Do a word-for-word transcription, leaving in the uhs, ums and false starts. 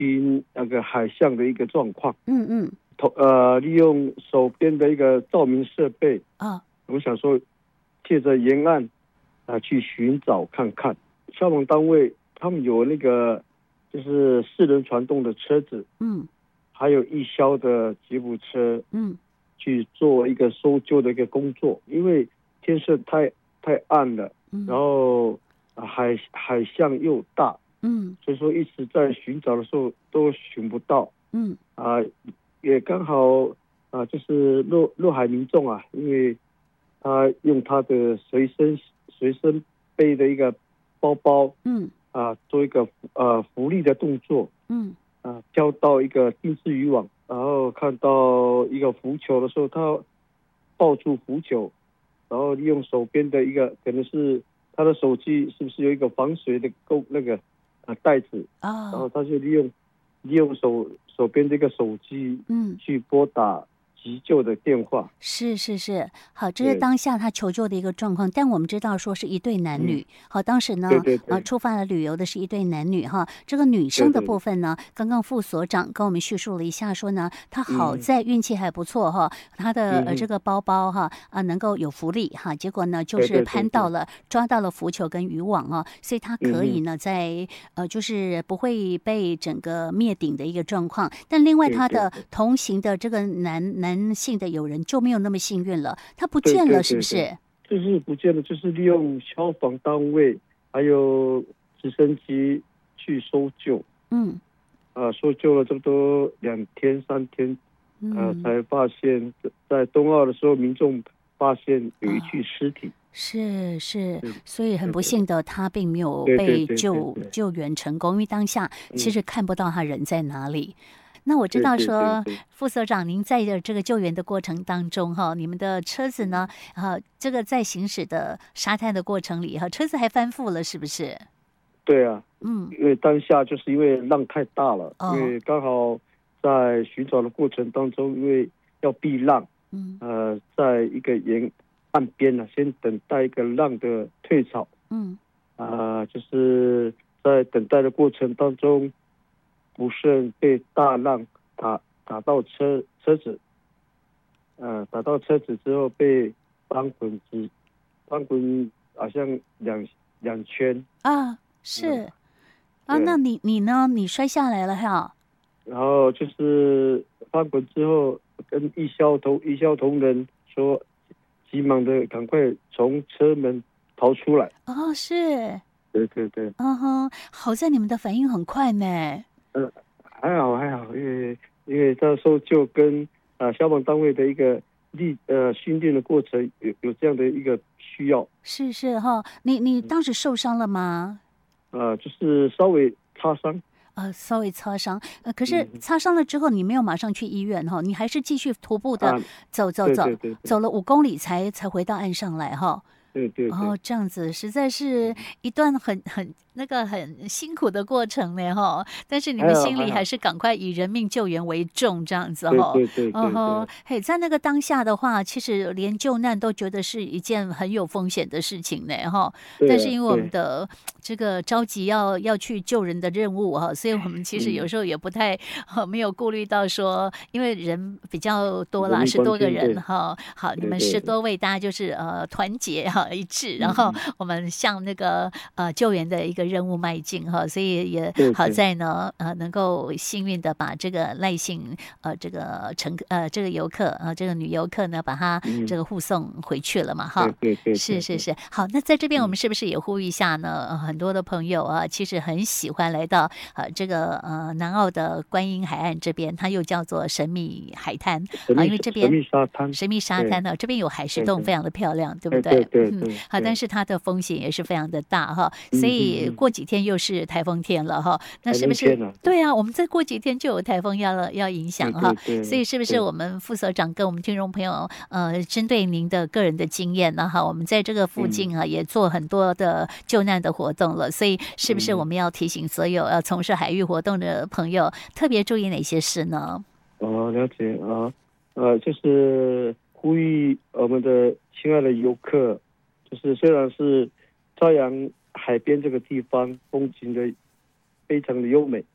寻那个海象的一个状况。 嗯嗯， 呃，利用手边的一个照明设备啊， 我想说，借着沿岸啊、呃、去寻找看看。消防单位他们有那个就是四轮传动的车子， 嗯， 还有义消的吉普车， 嗯， 去做一个搜救的一个工作。因为天色太太暗了， 嗯， 然后、呃、海海象又大， 嗯， 所以说一直在寻找的时候都寻不到。 嗯， 啊、呃，也刚好啊、呃，就是落落海民众啊，因为他用他的随身随身背的一个包包， 嗯， 啊，做一个呃浮力的动作， 嗯， 啊，钓到一个定制渔网，然后看到一个浮球的时候，他抱住浮球，然后利用手边的一个可能是他的手机是不是有一个防水的钩那个啊袋子，然后哦， 他就利用利用手手边这个手机， 嗯， 去拨打急救的电话。 是是是，好，这是对， 当下他求救的一个状况。但我们知道说是一对男嗯， 女，好，当时呢，呃， 对对对出发了旅游的是一对男女哈。这个女生的对对， 部分呢，刚刚副所长跟我们叙述了一下，说呢，她好嗯在运气还不错哈，她的呃这嗯嗯， 个包包哈啊能够有浮力哈，结果呢就是对对对对， 攀到了抓到了浮球跟渔网啊，所以她可以嗯嗯， 呢在呃就是不会被整个灭顶的一个状况。但另外她的对对对同行的这个男男性的友人就没有那么幸运了，他不对见了，是不对对对， 是？ 就是不见得，就是利用消防单位还有直升机去搜救， 嗯啊、搜救了差不多两天三天，呃， 嗯才发现，在冬奥的时候，民众发现有一啊， 具尸体。 是是， 嗯， 所以很对对不幸的，他并没有被对对对对救对， 救援成功，因为当下其嗯， 实看不到他人在哪里。那我知对对对道说， 对， 副所长，您在的这个救援的过程当中，哈，你们的车子呢，啊，这个在行驶的沙滩的过程里，哈，车子还翻覆了，是不是？ 对啊， 嗯， 因为当下就是因为浪太大了，因哦， 为刚好在寻找的过程当中，因为要避浪， 嗯呃，在一个沿岸边呢、先等待一个浪的退潮， 嗯， 啊、呃就是在等待的过程当中，不慎被大浪打打到车车子，呃，打到车子之后被翻滚直翻滚，好像两两圈， 啊， 嗯， 是啊，那对， 你你呢？你摔下来了哈？ 然后就是翻滚之后，跟义消同义消同仁说，急忙的赶快从车门逃出来。 哦，是。 对对对， 嗯哼，好在你们的反应很快呢。 呃，还好还好，因为因为到时候就跟呃消防单位的一个力呃训练的过程有有这样的一个需要， 是是哈，你你嗯， 当时受伤了吗？ 呃，就是稍微擦伤， 呃，稍微擦伤，呃，可是嗯擦伤了之后，你没有马上去医院哈，你还是继续徒步的啊， 走走对走， 对对对走了五公里才才回到岸上来哈。 对对对， 哦，这样子实在是一段很很那个很辛苦的过程呢哈，但是你们心里还还好还好， 是赶快以人命救援为重，这样子哈。 对对对嗯哼， 对对， 嘿，在那个当下的话，其实连救难都觉得是一件很有风险的事情呢哈。但对啊是因为我们对， 的这个着急要要去救人的任务哈，所以我们其实有嗯， 时候也不太没有顾虑到说，因为人比较多啦， 人命十多个关天，对人哈，好，你们对对， 十多位大家就是呃团结哈一致，然后嗯嗯， 我们向那个呃救援的一个任务迈进哈，所以也好对对， 在呢呃能够幸运的把这个赖姓呃这个乘客呃这个游客呃这个女游客呢把她这嗯， 个护送回去了嘛哈。 对对对对对， 是是是，好，那在这边我们嗯是不是也呼吁一下呢？呃、很多的朋友啊，其实很喜欢来到呃这个呃南澳的观音海岸这边，它又叫做神秘海滩啊， 神秘因为这边神秘沙滩， 神秘沙对滩呢，这边有海石洞， 对对非常的漂亮，对不对对对？嗯， 对对好，但对， 是它的风险也是非常的大哈，所嗯嗯嗯， 以过几天又是台风天了哈，那台是不是？ 风天了， 对啊，我们再过几天就有台风要了要影响对哈， 对对所以是不是对， 我们副所长跟我们听众朋友呃，针对您的个人的经验呢哈，我们在这个附嗯近啊也做很多的救难的活动了，所以是不是我嗯， 们要提醒所有要从事海域活动的朋友特别注意哪些事呢？ 哦，了解啊，呃，就是呼吁我们的亲爱的游客，就是虽然是朝阳海边这个地方风景的非常的优美，